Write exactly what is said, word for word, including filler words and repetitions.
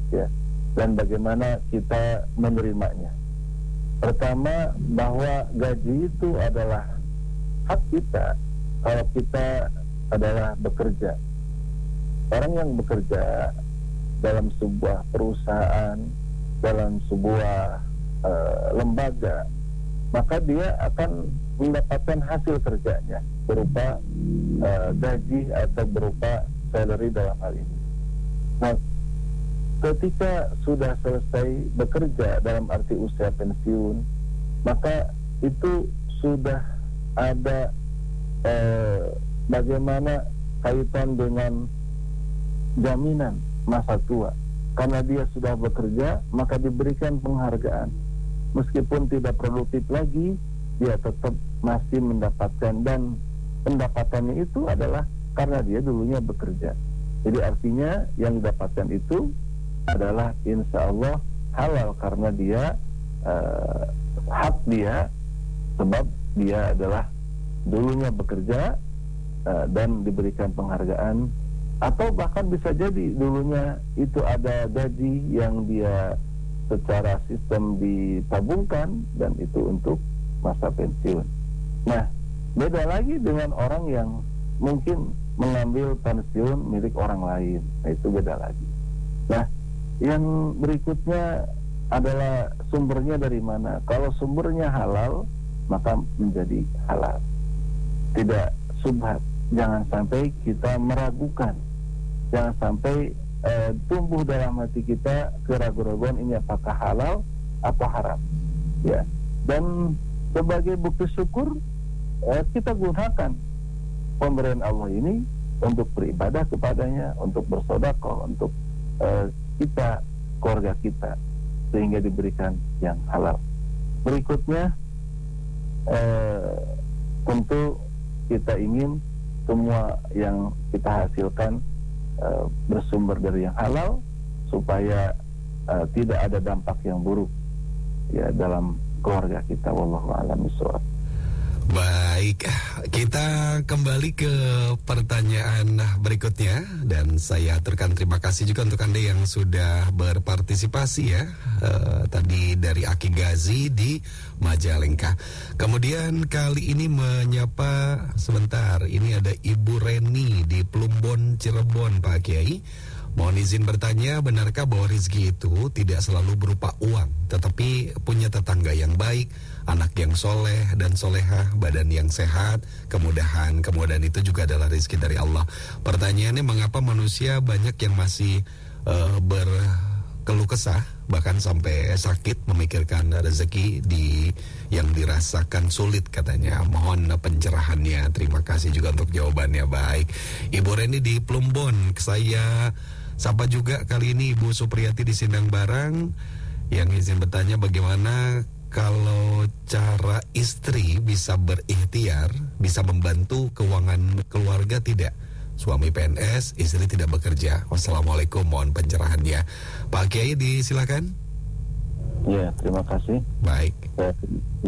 ya, dan bagaimana kita menerimanya. Pertama, bahwa gaji itu adalah hak kita kalau kita adalah bekerja. Orang yang bekerja dalam sebuah perusahaan, dalam sebuah uh, lembaga, maka dia akan mendapatkan hasil kerjanya berupa uh, gaji atau berupa salary dalam hal ini. Nah, ketika sudah selesai bekerja dalam arti usia pensiun, maka itu sudah ada eh, bagaimana kaitan dengan jaminan masa tua. Karena dia sudah bekerja, maka diberikan penghargaan. Meskipun tidak produktif lagi, dia tetap masih mendapatkan, dan pendapatannya itu adalah karena dia dulunya bekerja. Jadi artinya yang didapatkan itu adalah insya Allah halal karena dia uh, hak dia, sebab dia adalah dulunya bekerja uh, dan diberikan penghargaan, atau bahkan bisa jadi dulunya itu ada gaji yang dia secara sistem ditabungkan dan itu untuk masa pensiun. Nah, beda lagi dengan orang yang mungkin mengambil pensiun milik orang lain. Nah, itu beda lagi. Nah, yang berikutnya adalah sumbernya dari mana. Kalau sumbernya halal, maka menjadi halal. Tidak subhat. Jangan sampai kita meragukan. Jangan sampai eh, tumbuh dalam hati kita keraguan-raguan ini apakah halal atau haram. Ya. Dan sebagai bukti syukur, eh, kita gunakan pemberian Allah ini untuk beribadah kepadanya, untuk bersedekah, untuk eh, kita, keluarga kita, sehingga diberikan yang halal. Berikutnya, eh, tentu kita ingin semua yang kita hasilkan eh, bersumber dari yang halal, supaya eh, tidak ada dampak yang buruk ya dalam keluarga kita. Wallahu a'lam bishawab. Baik, kita kembali ke pertanyaan berikutnya, dan saya aturkan terima kasih juga untuk Anda yang sudah berpartisipasi ya, uh, tadi dari Aki Gazi di Majalengka. Kemudian kali ini menyapa sebentar, ini ada Ibu Reni di Plumbon, Cirebon, Pak Kiai. Mohon izin bertanya, benarkah bahwa rezeki itu tidak selalu berupa uang, tetapi punya tetangga yang baik, anak yang soleh dan solehah, badan yang sehat, kemudahan. Kemudahan itu juga adalah rezeki dari Allah. Pertanyaannya, mengapa manusia banyak yang masih uh, berkeluh kesah, bahkan sampai sakit memikirkan rezeki di yang dirasakan sulit katanya. Mohon pencerahannya. Terima kasih juga untuk jawabannya. Baik, Ibu Reni di Plumbon, saya sapa juga kali ini Ibu Supriyati di Sindang Barang yang izin bertanya, bagaimana kalau cara istri bisa berikhtiar, bisa membantu keuangan keluarga tidak? Suami P N S, istri tidak bekerja. Wassalamualaikum, mohon pencerahannya. Pak Kiai, disilakan. Ya, terima kasih. Baik. Saya